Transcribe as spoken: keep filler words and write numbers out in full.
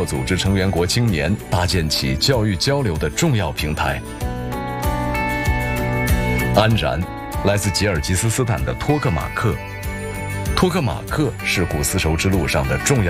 组织成员国青年搭建起教育交流的重要平台。安然，来自吉尔吉斯斯坦的托克马克。托克马克是古丝绸之路上的重要